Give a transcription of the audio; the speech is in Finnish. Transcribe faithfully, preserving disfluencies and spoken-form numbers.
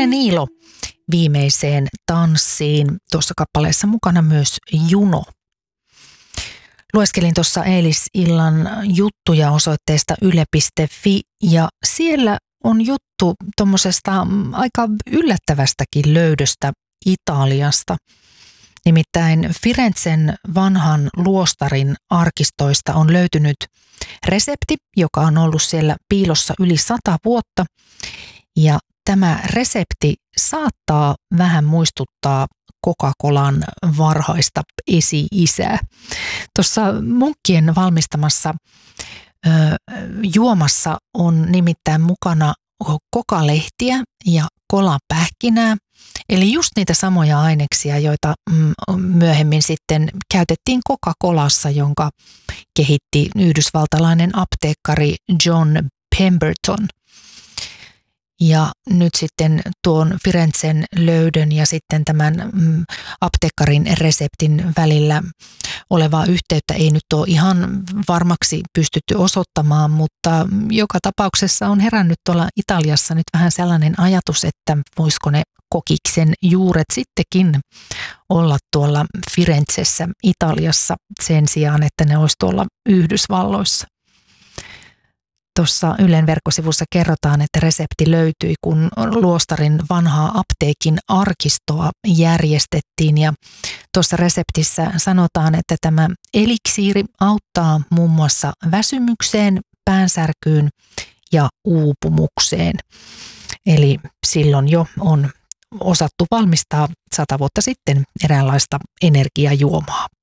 Toinen ilo viimeiseen tanssiin. Tuossa kappaleessa mukana myös Juno. Lueskelin tuossa eilisillan juttuja osoitteesta yle piste fi ja siellä on juttu tuommoisesta aika yllättävästäkin löydöstä Italiasta. Nimittäin Firenzen vanhan luostarin arkistoista on löytynyt resepti, joka on ollut siellä piilossa yli sata vuotta. Ja tämä resepti saattaa vähän muistuttaa Coca-Colan varhaista esi-isää. Tuossa munkkien valmistamassa ö, juomassa on nimittäin mukana kokalehtiä ja kolapähkinää. Eli just niitä samoja aineksia, joita myöhemmin sitten käytettiin Coca-Colassa, jonka kehitti yhdysvaltalainen apteekkari John Pemberton. Ja nyt sitten tuon Firenzen löydön ja sitten tämän apteekkarin reseptin välillä olevaa yhteyttä ei nyt ole ihan varmaksi pystytty osoittamaan, mutta joka tapauksessa on herännyt tuolla Italiassa nyt vähän sellainen ajatus, että voisiko ne kokiksen juuret sittenkin olla tuolla Firenzessä Italiassa sen sijaan, että ne olisi tuolla Yhdysvalloissa. Tuossa Ylen verkkosivussa kerrotaan, että resepti löytyi, kun luostarin vanhaa apteekin arkistoa järjestettiin. Ja tuossa reseptissä sanotaan, että tämä eliksiiri auttaa muun muassa väsymykseen, päänsärkyyn ja uupumukseen. Eli silloin jo on osattu valmistaa sata vuotta sitten eräänlaista energiajuomaa.